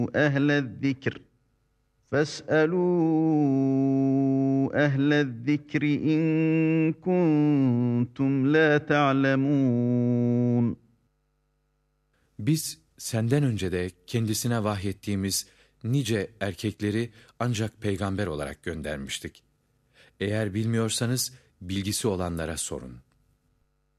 أهل الذكر فاسألوا أهل الذكر إن كنتم لا تعلمون. Biz senden önce de kendisine vahyettiğimiz nice erkekleri ancak peygamber olarak göndermiştik. Eğer bilmiyorsanız bilgisi olanlara sorun.